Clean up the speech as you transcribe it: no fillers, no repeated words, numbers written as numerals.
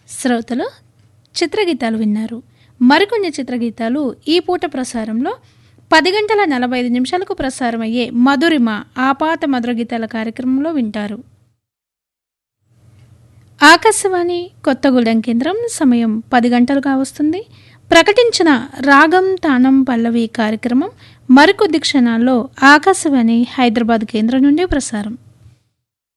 శ్రోతలు చిత్రగీతాలు విన్నారు. మరికొన్ని చిత్రగీతాలు ఈ పూట ప్రసారంలో 10:45 ప్రసారమయ్యే మధురిమ ఆపాత మధుర గీతాల కార్యక్రమంలో వింటారు. ఆకాశవాణి కొత్తగూడెం కేంద్రం సమయం 10 గంటలు కావస్తుంది. ప్రకటించిన రాగం తానం పల్లవి కార్యక్రమం మరికొద్ది క్షణాల్లో ఆకాశవాణి హైదరాబాద్ కేంద్రం నుండి ప్రసారం.